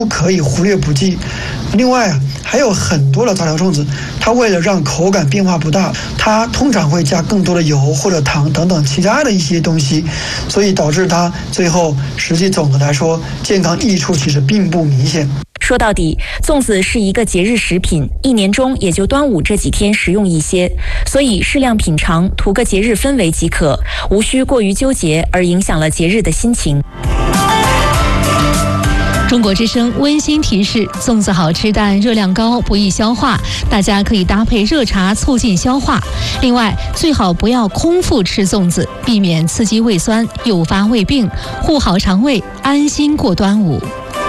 可以忽略不计。另外还有很多的杂粮粽子，它为了让口感变化不大，它通常会加更多的油或者糖等等其他的一些东西，所以导致它最后实际总的来说健康益处其实并不明显。 说到底，粽子是一个节日食品，一年中也就端午这几天食用一些，所以适量品尝，图个节日氛围即可，无需过于纠结而影响了节日的心情。 中国之声温馨提示：粽子好吃，但热量高，不易消化，大家可以搭配热茶促进消化。另外，最好不要空腹吃粽子，避免刺激胃酸，诱发胃病，护好肠胃，安心过端午。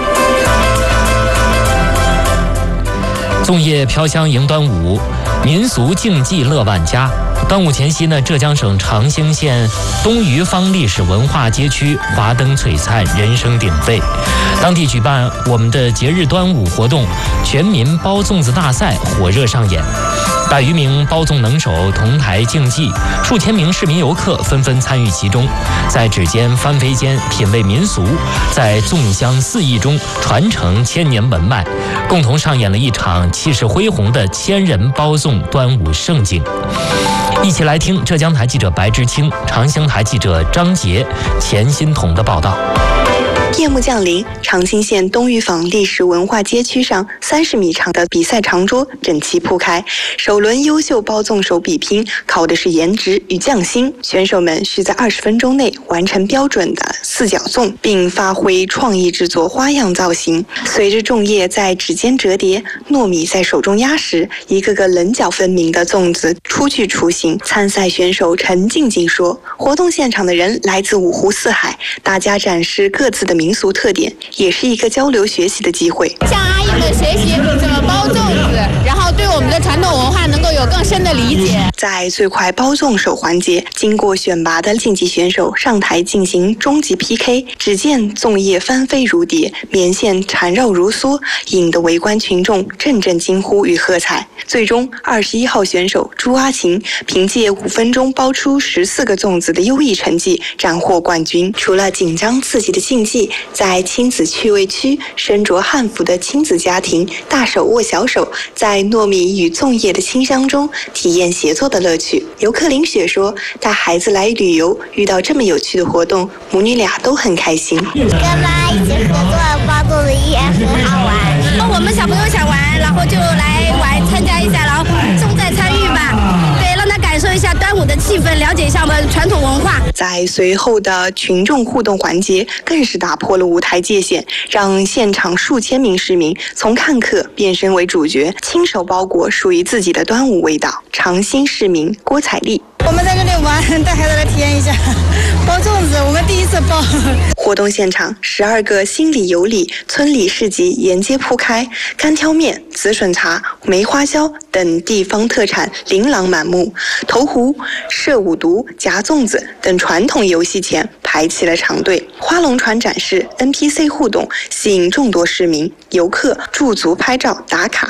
粽叶飘香迎端午，民俗竞技乐万家。端午前夕呢，浙江省长兴县东余坊历史文化街区华灯璀璨，人声鼎沸。当地举办我们的节日端午活动，全民包粽子大赛火热上演。100余名包粽能手同台竞技，数千名市民游客纷纷参与其中，在指尖翻飞间品味民俗，在粽香四溢中传承千年文脉，共同上演了一场气势恢宏的千人包粽端午盛景。一起来听浙江台记者白之清、长兴台记者张杰、钱欣彤的报道。 夜幕降临，长兴县东余坊历史文化街区上30米长的比赛长桌整齐铺开，首轮优秀包粽手比拼考的是颜值与匠心，选手们需在20分钟内完成标准的4角粽，并发挥创意制作花样造型。随着粽叶在指尖折叠，糯米在手中压实，一个个棱角分明的粽子初具雏形。参赛选手陈静静说，活动现场的人来自5湖4海，大家展示各自的民俗特点，也是一个交流学习的机会。 向阿姨们学习怎么包粽子，然后对我们的传统文化能够有更深的理解。 在最快包粽手环节，经过选拔的晋级选手上台进行终极 PK， 只见粽叶翻飞如蝶，棉线缠绕如梭，引得围观群众阵阵惊呼与喝彩。最终21号选手朱阿琴凭借5分钟包出14个粽子的优异成绩，斩获冠军。除了紧张刺激的竞技，在亲子趣味区，身着汉服的亲子家庭大手握小手，在糯米与粽叶的清香中体验协作的乐趣。游客林雪说，带孩子来旅游，遇到这么有趣的活动，母女俩都很开心。 跟妈一起合作包粽子也很好玩。 我们小朋友想玩，然后就来玩参加一下，然后重在参与吧。对，让他感受一下端午的气氛，了解一下我们传统文化。 在随后的群众互动环节，更是打破了舞台界限，让现场数千名市民从看客变身为主角，亲手包裹属于自己的端午味道。长兴市民郭彩丽， 我们在这里玩，带孩子来体验一下包粽子，我们第一次包。 活动现场，12个心里有礼村里市集沿街铺开，干挑面、紫笋茶、梅花椒等地方特产琳琅满目，投壶、射五毒、夹粽子等传统游戏前排起了长队。花龙船展示、NPC 互动，吸引众多市民、游客驻足拍照打卡。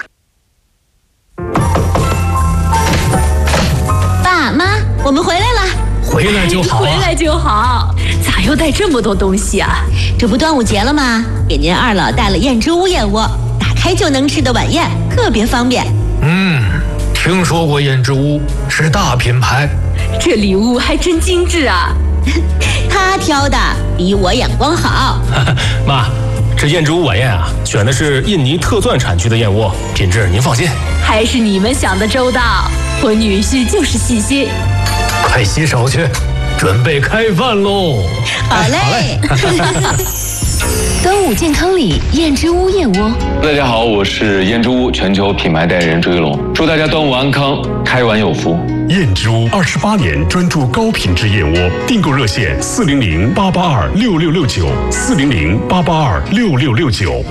爸妈，我们回来了。 回来就好啊， 回来就好。咋又带这么多东西啊？这不端午节了吗？给您二老带了燕之屋燕窝，打开就能吃的晚宴，特别方便。 听说过燕之屋，是大品牌。 这礼物还真精致啊！他挑的比我眼光好。 妈，这燕之屋晚宴啊，选的是印尼特钻产区的燕窝，品质您放心。 还是你们想的周到，我女婿就是细心。 快洗手去，准备开饭喽！ 好嘞。 端午健康礼燕之屋燕窝。 大家好，我是燕之屋全球品牌代言人朱一龙，祝大家端午安康，开碗有福。 燕之屋28年专注高品质燕窝，订购热线400-882-6669，400-882-6669。